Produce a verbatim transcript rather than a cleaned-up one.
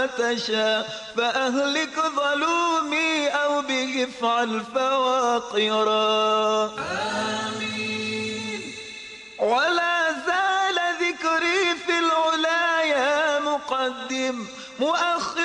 تشاء فأهلك ظلومي أو به افعل فواقرا. آمين. ولا زال ذكري في العلا يا مقدم مؤخر